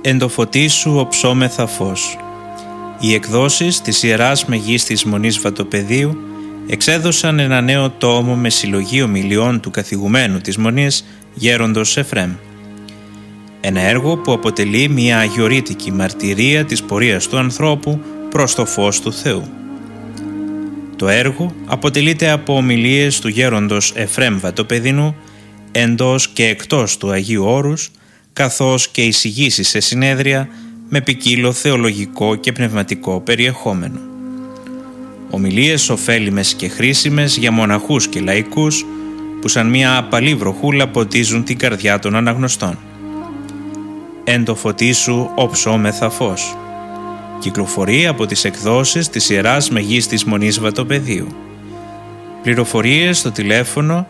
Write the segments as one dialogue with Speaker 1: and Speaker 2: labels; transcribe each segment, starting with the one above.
Speaker 1: «Εν το φωτί σου οψόμεθα φως». Οι εκδόσεις της Ιεράς Μεγίστης Μονής Βατοπεδίου εξέδωσαν ένα νέο τόμο με συλλογή ομιλιών του καθηγουμένου της Μονής, Γέροντος Εφρέμ. Ένα έργο που αποτελεί μια αγιορείτικη μαρτυρία της πορείας του ανθρώπου προς το φως του Θεού. Το έργο αποτελείται από ομιλίες του Γέροντος Εφρέμ Βατοπεδινού εντός και εκτός του Αγίου Όρους, καθώς και εισηγήσεις σε συνέδρια με ποικίλο θεολογικό και πνευματικό περιεχόμενο. Ομιλίες ωφέλιμες και χρήσιμες για μοναχούς και λαϊκούς που σαν μια απαλή βροχούλα ποτίζουν την καρδιά των αναγνωστών. «Εν το φωτί σου οψόμεθα φως». Κυκλοφορεί από τις εκδόσεις της Ιεράς Μεγίστης Μονής Βατοπεδίου. Πληροφορίες στο τηλέφωνο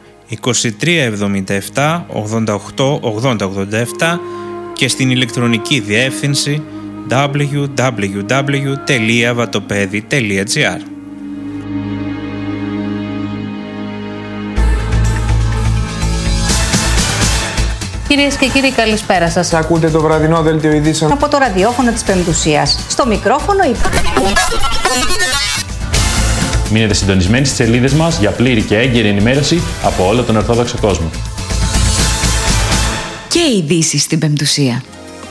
Speaker 1: 2377 88 80 87 και στην ηλεκτρονική διεύθυνση www.vatopedi.gr.
Speaker 2: Κυρίες και κύριοι, καλησπέρα σας.
Speaker 3: Ακούτε το βραδινό δελτίο ειδήσεων
Speaker 2: από το ραδιόφωνο της Πεμπτουσίας. Στο μικρόφωνο
Speaker 4: Μείνετε συντονισμένοι στις σελίδες μας για πλήρη και έγκαιρη ενημέρωση από όλο τον Ορθόδοξο κόσμο.
Speaker 5: Και ειδήσεις στην Πεμπτουσία.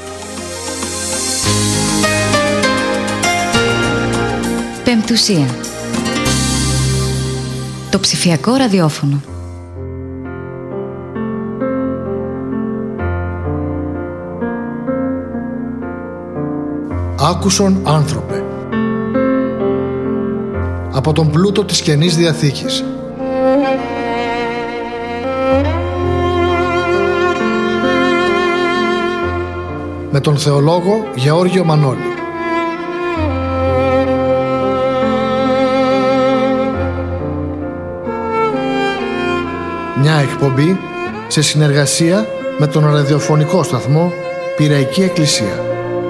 Speaker 5: Πεμπτουσία. Το ψηφιακό ραδιόφωνο.
Speaker 6: Άκουσον άνθρωπε. Από τον πλούτο της Καινής Διαθήκης. Με τον θεολόγο Γεώργιο Μανώλη. Μια εκπομπή σε συνεργασία με τον ραδιοφωνικό σταθμό Πειραϊκή Εκκλησία.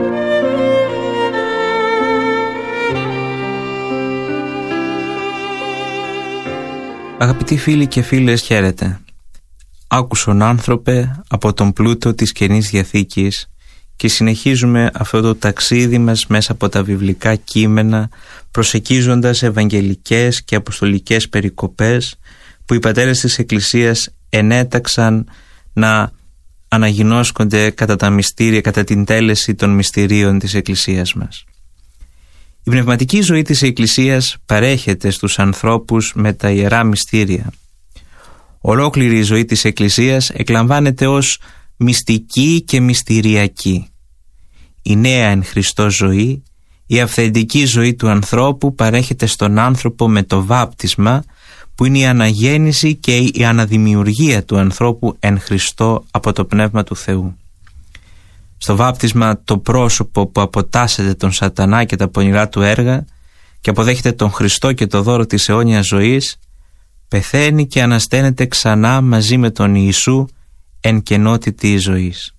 Speaker 1: Αγαπητοί φίλοι και φίλες, χαίρετε. Άκουσον άνθρωπε από τον πλούτο της Καινής Διαθήκης και συνεχίζουμε αυτό το ταξίδι μας μέσα από τα βιβλικά κείμενα, προσεγγίζοντας ευαγγελικές και αποστολικές περικοπές που οι πατέρες της Εκκλησίας ενέταξαν να αναγινώσκονται κατά τα μυστήρια, κατά την τέλεση των μυστηρίων της Εκκλησίας μας. Η πνευματική ζωή της Εκκλησίας παρέχεται στους ανθρώπους με τα ιερά μυστήρια. Ολόκληρη η ζωή της Εκκλησίας εκλαμβάνεται ως μυστική και μυστηριακή. Η νέα εν Χριστώ ζωή, η αυθεντική ζωή του ανθρώπου παρέχεται στον άνθρωπο με το βάπτισμα, που είναι η αναγέννηση και η αναδημιουργία του ανθρώπου εν Χριστώ από το Πνεύμα του Θεού. Στο βάπτισμα το πρόσωπο που αποτάσσεται τον σατανά και τα πονηρά του έργα και αποδέχεται τον Χριστό και το δώρο της αιώνιας ζωής, πεθαίνει και ανασταίνεται ξανά μαζί με τον Ιησού εν κενότητη ζωής.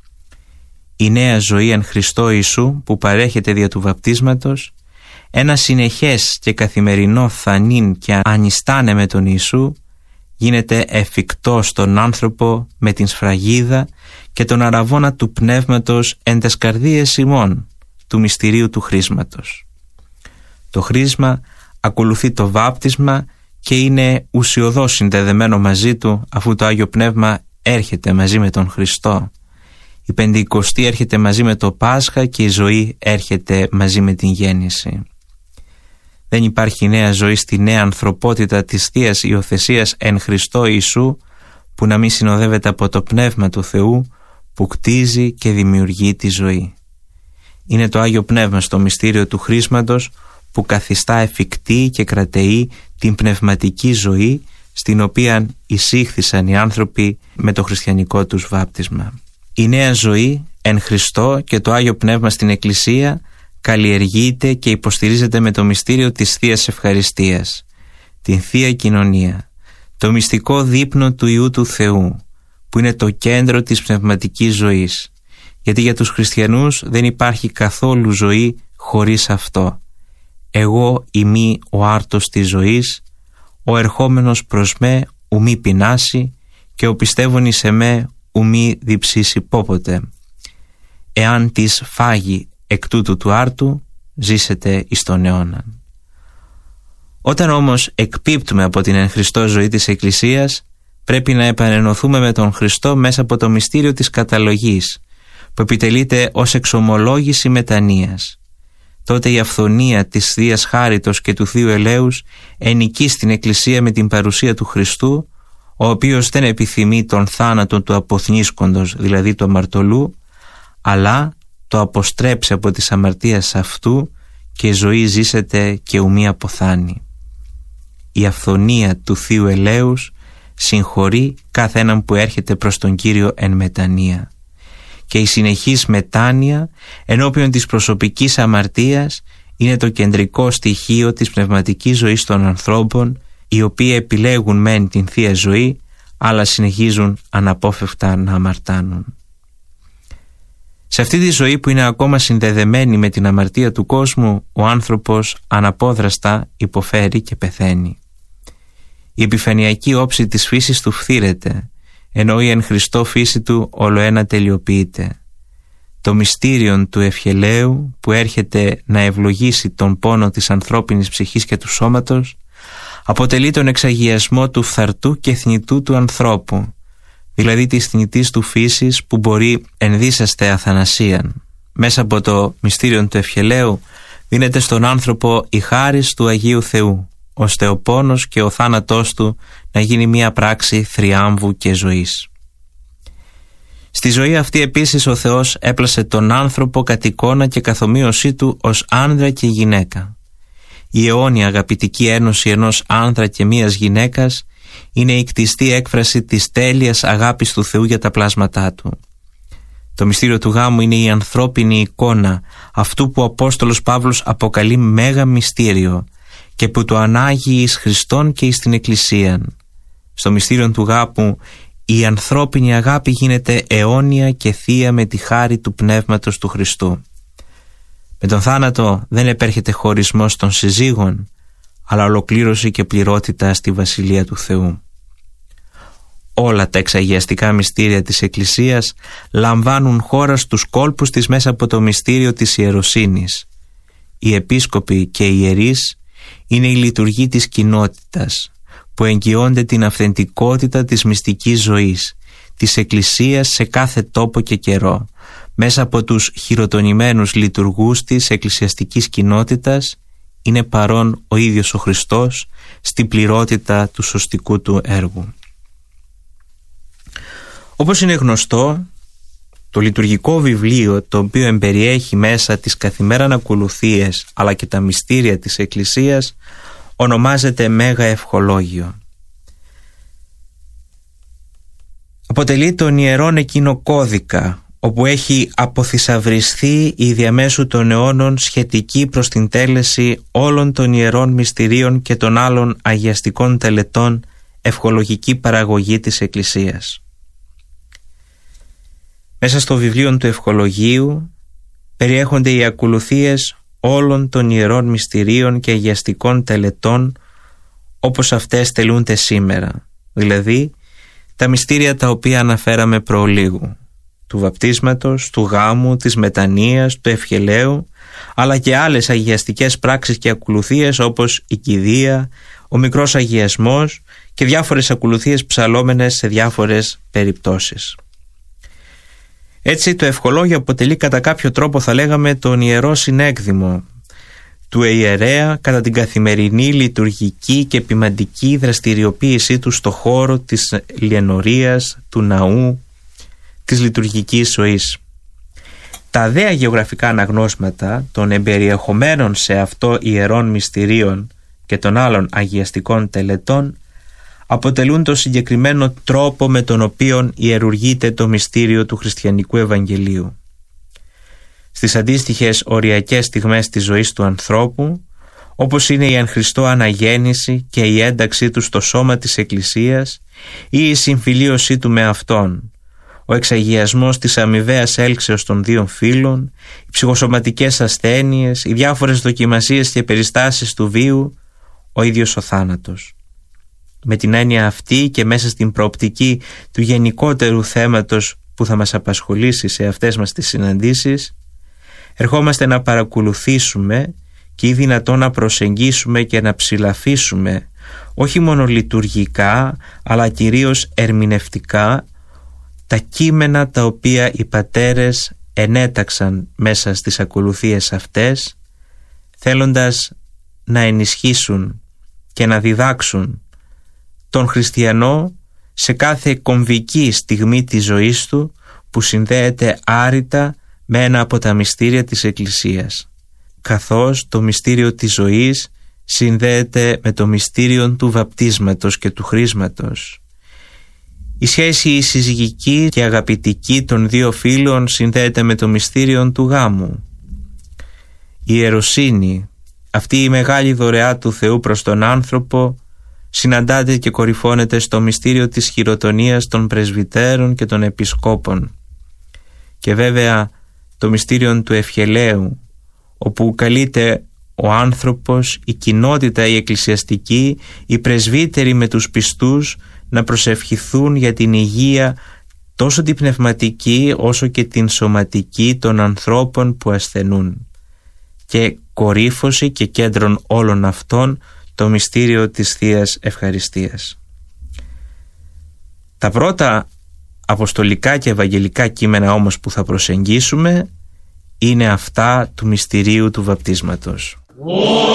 Speaker 1: Η νέα ζωή εν Χριστώ Ιησού που παρέχεται δια του βαπτίσματος, ένα συνεχές και καθημερινό θανήν και ανιστάνε με τον Ιησού, γίνεται εφικτό στον άνθρωπο με την σφραγίδα και τον αραβώνα του πνεύματος εν τες καρδίες ημών του μυστηρίου του χρίσματος. Το χρίσμα ακολουθεί το βάπτισμα και είναι ουσιωδώς συνδεδεμένο μαζί του, αφού το Άγιο Πνεύμα έρχεται μαζί με τον Χριστό. Η Πεντηκοστή έρχεται μαζί με το Πάσχα και η ζωή έρχεται μαζί με την γέννηση. Δεν υπάρχει νέα ζωή στη νέα ανθρωπότητα της Θείας Υιοθεσίας εν Χριστώ Ιησού που να μην συνοδεύεται από το Πνεύμα του Θεού που κτίζει και δημιουργεί τη ζωή. Είναι το Άγιο Πνεύμα στο μυστήριο του χρίσματος που καθιστά εφικτή και κρατεή την πνευματική ζωή στην οποία εισήχθησαν οι άνθρωποι με το χριστιανικό τους βάπτισμα. Η νέα ζωή εν Χριστώ και το Άγιο Πνεύμα στην Εκκλησία καλλιεργείται και υποστηρίζεται με το μυστήριο της Θείας Ευχαριστίας, την Θεία Κοινωνία, το μυστικό δείπνο του Υιού του Θεού, που είναι το κέντρο της πνευματικής ζωής, γιατί για τους χριστιανούς δεν υπάρχει καθόλου ζωή χωρίς αυτό. Εγώ ημί ο άρτος της ζωής, ο ερχόμενος προς με ουμή πεινάσει και ο πιστεύων εις εμέ ουμή διψήσει πόποτε. εάν της φάγει εκ τούτου του άρτου, ζήσετε εις τον αιώναν. Όταν όμως εκπίπτουμε από την εν Χριστώ ζωή της Εκκλησίας, πρέπει να επανενωθούμε με τον Χριστό μέσα από το μυστήριο της καταλογής, που επιτελείται ως εξομολόγηση μετανοίας. Τότε η αυθονία της Θείας Χάριτος και του Θείου Ελέους ενικεί στην Εκκλησία με την παρουσία του Χριστού, ο οποίος δεν επιθυμεί τον θάνατο του αποθνίσκοντος, δηλαδή του αμαρτωλού, αλλά το αποστρέψει από τις αμαρτίες αυτού και η ζωή ζήσεται και ουμή αποθάνει. Η αυθονία του Θείου Ελέους συγχωρεί κάθε έναν που έρχεται προς τον Κύριο εν μετανία, και η συνεχής μετάνοια ενώπιον της προσωπικής αμαρτίας είναι το κεντρικό στοιχείο της πνευματικής ζωής των ανθρώπων, οι οποίοι επιλέγουν μεν την Θεία Ζωή, αλλά συνεχίζουν αναπόφευκτα να αμαρτάνουν. Σε αυτή τη ζωή που είναι ακόμα συνδεδεμένη με την αμαρτία του κόσμου, ο άνθρωπος αναπόδραστα υποφέρει και πεθαίνει. Η επιφανειακή όψη της φύσης του φθήρεται, ενώ η εν Χριστώ φύση του ολοένα τελειοποιείται. Το μυστήριον του ευχελαίου που έρχεται να ευλογήσει τον πόνο της ανθρώπινης ψυχής και του σώματος, αποτελεί τον εξαγιασμό του φθαρτού και θνητού του ανθρώπου, δηλαδή της θνητής του φύσης που μπορεί ενδύσαστε αθανασίαν. Μέσα από το μυστήριον του ευχελαίου δίνεται στον άνθρωπο η χάρις του Αγίου Θεού, ώστε ο πόνος και ο θάνατός του να γίνει μια πράξη θριάμβου και ζωής. Στη ζωή αυτή επίσης ο Θεός έπλασε τον άνθρωπο κατ' εικόνα και καθομοίωσή του ως άνδρα και γυναίκα. Η αιώνια αγαπητική ένωση ενός άνδρα και μίας γυναίκας είναι η κτιστή έκφραση της τέλειας αγάπης του Θεού για τα πλάσματά του. Το μυστήριο του γάμου είναι η ανθρώπινη εικόνα αυτού που ο Απόστολος Παύλος αποκαλεί μέγα μυστήριο και που το ανάγει εις Χριστόν και εις την Εκκλησίαν. Στο μυστήριο του γάμου η ανθρώπινη αγάπη γίνεται αιώνια και θεία με τη χάρη του Πνεύματος του Χριστού. Με τον θάνατο δεν επέρχεται χωρισμός των συζύγων, αλλά ολοκλήρωση και πληρότητα στη Βασιλεία του Θεού. Όλα τα εξαγιαστικά μυστήρια της Εκκλησίας λαμβάνουν χώρα στους κόλπους της μέσα από το μυστήριο της ιεροσύνης. Οι επίσκοποι και οι ιερείς είναι η λειτουργή της κοινότητας, που εγγυώνται την αυθεντικότητα της μυστικής ζωής, της Εκκλησίας σε κάθε τόπο και καιρό, μέσα από τους χειροτονημένους λειτουργούς της εκκλησιαστικής κοινότητας, είναι παρόν ο ίδιος ο Χριστός στην πληρότητα του σωστικού του έργου. Όπως είναι γνωστό, το λειτουργικό βιβλίο, το οποίο εμπεριέχει μέσα τις καθημέραν ακολουθίες αλλά και τα μυστήρια της Εκκλησίας, ονομάζεται Μέγα Ευχολόγιο. Αποτελεί τον ιερόν εκείνο κώδικα, όπου έχει αποθυσαυριστεί η διαμέσου των αιώνων σχετική προς την τέλεση όλων των ιερών μυστηρίων και των άλλων αγιαστικών τελετών ευχολογική παραγωγή της Εκκλησίας. Μέσα στο βιβλίο του Ευχολογίου περιέχονται οι ακολουθίες όλων των ιερών μυστηρίων και αγιαστικών τελετών όπως αυτές τελούνται σήμερα, δηλαδή τα μυστήρια τα οποία αναφέραμε προλίγου, του βαπτίσματος, του γάμου, της μετανοίας, του ευχελαίου, αλλά και άλλες αγιαστικές πράξεις και ακολουθίες όπως η κηδεία, ο μικρός αγιασμός και διάφορες ακολουθίες ψαλόμενες σε διάφορες περιπτώσεις. Έτσι το ευχολόγιο αποτελεί κατά κάποιο τρόπο, θα λέγαμε, τον ιερό συνέκδημο του ιερέα κατά την καθημερινή λειτουργική και ποιμαντική δραστηριοποίησή του στο χώρο της λιανορίας, του ναού, της λειτουργικής ζωής. Τα δε αγιογραφικά αναγνώσματα των εμπεριεχομένων σε αυτό ιερών μυστηρίων και των άλλων αγιαστικών τελετών αποτελούν το συγκεκριμένο τρόπο με τον οποίο ιερουργείται το μυστήριο του χριστιανικού Ευαγγελίου. Στις αντίστοιχες οριακές στιγμές της ζωής του ανθρώπου, όπως είναι η εν Χριστώ αναγέννηση και η ένταξή του στο σώμα της Εκκλησίας ή η συμφιλίωσή του με Αυτόν, ο εξαγιασμός της αμοιβαίας έλξεως των δύο φύλων, οι ψυχοσωματικές ασθένειες, οι διάφορες δοκιμασίες και περιστάσεις του βίου, ο ίδιος ο θάνατος. Με την έννοια αυτή και μέσα στην προοπτική του γενικότερου θέματος που θα μας απασχολήσει σε αυτές μας τις συναντήσεις, ερχόμαστε να παρακολουθήσουμε και ή δυνατόν να προσεγγίσουμε και να ψηλαφίσουμε όχι μόνο λειτουργικά αλλά κυρίως ερμηνευτικά τα κείμενα τα οποία οι πατέρες ενέταξαν μέσα στις ακολουθίες αυτές, θέλοντας να ενισχύσουν και να διδάξουν τον χριστιανό σε κάθε κομβική στιγμή της ζωής του που συνδέεται άρρητα με ένα από τα μυστήρια της Εκκλησίας, καθώς το μυστήριο της ζωής συνδέεται με το μυστήριο του βαπτίσματος και του χρίσματος. Η σχέση συζυγική και αγαπητική των δύο φίλων συνδέεται με το μυστήριο του γάμου. Η ιεροσύνη, αυτή η μεγάλη δωρεά του Θεού προς τον άνθρωπο, συναντάται και κορυφώνεται στο μυστήριο της χειροτονίας των πρεσβυτέρων και των επισκόπων. Και βέβαια το μυστήριο του ευχελαίου, όπου καλείται ο άνθρωπος, η κοινότητα, η εκκλησιαστική, οι πρεσβύτεροι με τους πιστούς να προσευχηθούν για την υγεία τόσο την πνευματική όσο και την σωματική των ανθρώπων που ασθενούν. Και κορύφωση και κέντρον όλων αυτών το μυστήριο της Θείας Ευχαριστίας. Τα πρώτα αποστολικά και ευαγγελικά κείμενα όμως που θα προσεγγίσουμε είναι αυτά του μυστηρίου του βαπτίσματος.